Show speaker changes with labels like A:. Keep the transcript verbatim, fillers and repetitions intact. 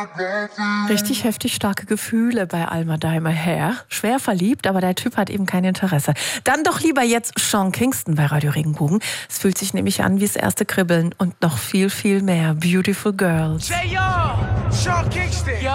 A: Richtig heftig starke Gefühle bei Alma Daimer her. Schwer verliebt, aber der Typ hat eben kein Interesse. Dann doch lieber jetzt Sean Kingston bei Radio Regenbogen. Es fühlt sich nämlich an wie das erste Kribbeln und noch viel, viel mehr. Beautiful Girls.
B: Say yo, Sean Kingston.